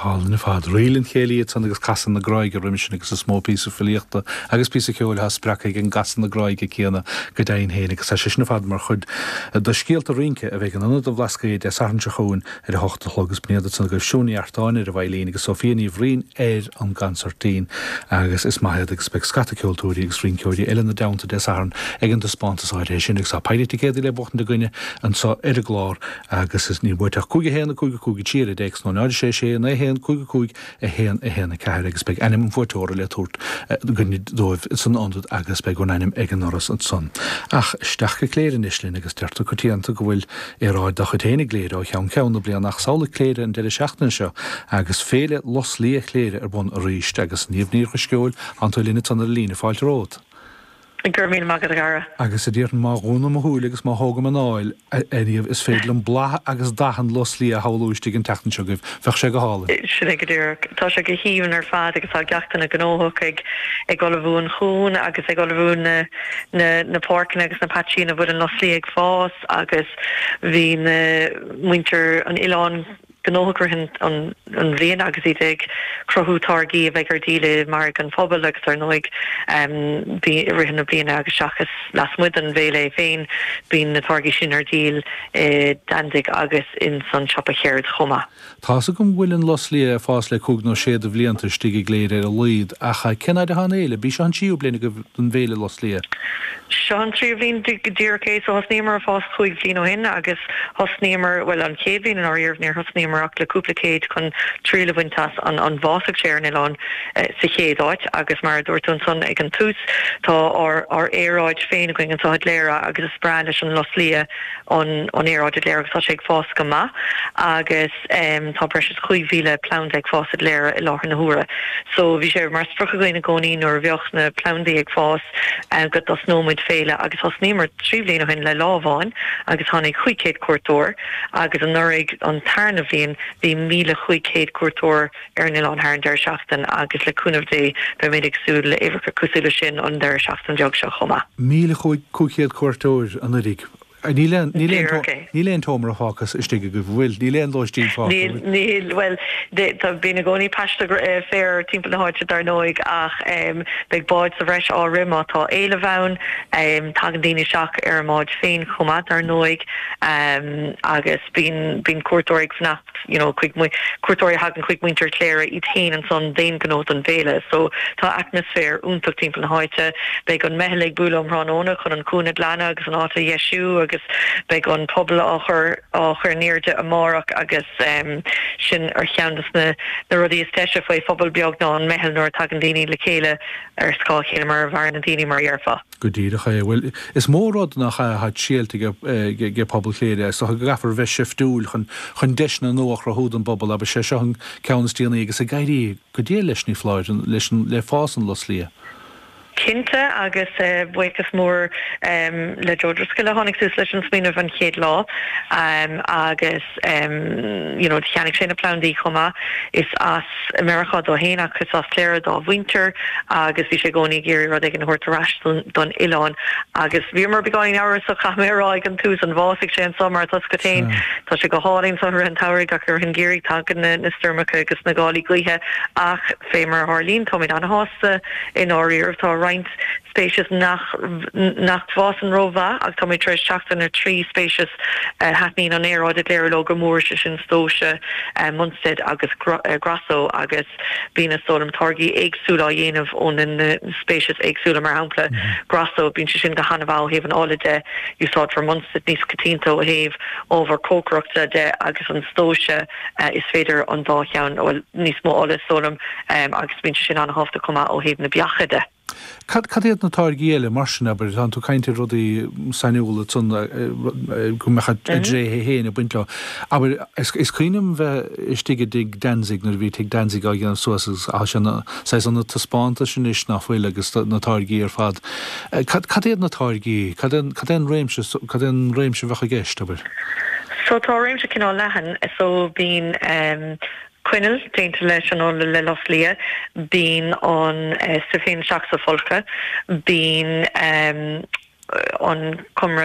Hall na fad réilinn chéalaíad san agus casan na gráige riimisin agus a smó písa filiachta agus písa ceol has spracha gin gasan na gráige céanna go daon héana agus a sin na fad mar chud do scéalta rionce a bheith an anad a bhlascaid a san se chuin ar a hochta chlogus bnéad san go siúní artáin ar a bhailín agus Sofíaní bhrín an gansortín agus is maiad agus spec scata ceoltúirí agus rin ceoirí eile na damta de san ag an despántasáid é sin agus a peidirtí céad le bochtan de gine an sa ar a glár agus is ní buiteach cúige héanana cúige tíir déex nó náidir sé na héan cúig a héan a ceir agus beg enim fuirtóra le tuairt gunni dóibh san andad agus beg gon enim ag an noras an son. Ach stacha cléir in islinn agus deirta cotíanta go bhfuil ráid da chutéine léir ó chean ceanna blian nach saola cléire an deile seachtain seo agus féle los lí cléire ar bun a ríist agus níomhníor go sceúil antá lína tan lína fáilt ród. Gurmín magad gara. Agus a dtíir má rúna a húil agus má thugam an áil aíomh is féidir an blathe agus dahan los lí a háúistí an tetan segah fech sé go hála. Sinna go dtíir tá se go híomn ar fad agus á gceachtainna gnóthach ag go bhún chuún agus ag go bhún na pórcan agus na patína bhd an los lí ag fás agus bhí na muinter an Ián gnóchar an bhíon agus iad ag crothútargaí a bheith ar díle mar an phobal agus ar nóig rihan na bliana agus seachas las muid an bhéile féin bíon na targaí sin ar díl dandig agus in san siop a chéad chuma. Tá sa gom bhfuil an los lí a fás le cúg nó séad a bblianta stigí léir ar a líd a cha cenaid a han éile, bí se an tíú bliana go an bhéile los lí. Sean trí bhín ddíorcéis ó hosnímar fás chuig blin ó hin agus hosnímar well an chéadhín an áíomh níor hosnímar ach le cúplacéid chun tríle bhaintas an bhásach séar in Ián sa chéadáit agus mar dúirtún son ag an tús tá ar éráid féin going an táid léire agus is brean leis an los lia an éráid léire agus tá sé ag fás go ma agus tá breis 5,000 pound ag fásad léire i láthar na húra. So bhí sé mar sprucha goine gcóí nó bheoch na poundaí ag fás go das nóid féile agus hosnímar tríomhlíon ó hin le lábháin agus tháinig 500 cuairtóir agus an nurig an tarna bhíon bhí 1,500 cuairtóir ar an Ián thar an deir seachtain agus le cúnamh dé be méid agsúil le éhreacha cosúla sin an deir seachtain beag seo chuma. 1,500 cuairtóir an nurig. Ní léon tómar a háchas istigh go bhfuil, ní léon loistíí fá. Níl, well, tá bína gcónaí peiste fér timp na háite dar nóig ach beag báid sa bhreis á rimá tá éile bhain tá an daoine seach ar máid féin chumá dar nóig agus bín cuairtóirí fnacht, cuairtóirí hagan chuig muintear cléire i tain an son daon gnót an bhéile, so tá atmosfér úntaach timp na háite beag an meheigh búla amránóna chun an cúnad lena agus an áta Yesú agus beag an pobl áchar níirde amárach agus sin ar cheandas na rudí isteise faoi phobal beag ná an mehel nóir tag an daoine le chéile ar scá chéile mar bhar na daoine mar dhearfa. Go dtíirecha bhfuil is mórrad nach cha síalta ge pobl chéile so go gafar bheith siftúil chun deisna nóach ra húd an bobbal a sé seo an ceannatíana agus a gaiirí go dé leis ní fláid leis le fásan los lia. Kinte agus buchas mór le Georgesca le tháinig sús leis an smíanamh van chéad lá agus cheannig sin na plandaí chuma is as America do héine chus as léire dá winter agus bhí sé gcónaí géirí rud ag an thuirtarás don Ián agus bhí mar beáin áras a chaméráig an túús an bhásigh sé an sommar tá go tain tá sé go hálainn san an tair gachar an géirí tagan na stúrmacha agus na gálaí gluthe ach fémar Harlín toid an hásta in áíir tá Rint spacious nach Vossen Rova ag Tommy Trish Shackton or tree spacious happening on air audit léir logo mór sin stóise Munstead agus Grasso agus bín a sólum targi éagsúla dhéanamh ón in spacious éagsúla mar hampla Grasso bín sin go hanabhá heh an ála de you saw it for Munstead níos catínta a heh over cócroachta de agus an stóise is féidir an dáchean ó níos mó ála sólum agus bín sin an hofta cumá ó heh na biacha de. Cadéad na targéile mar sin aber an tú caiinte rudaí sanúla tún go mecha dré héna buintlá. Aber is cuiinem bheith istigige dig Danzig nar bhí tig Danzig a gin suasas a sinna sais an na taspáanta sin is nach bhfuil agus na targaí ar fad. Cadéad na targaí, cadéan réimse bhecha gceist aber? So tá réimse cinná lehan so bín Quinnell, déinte leis an óla le los lia, bín an Sofín Seach sa Folca, bín an cumra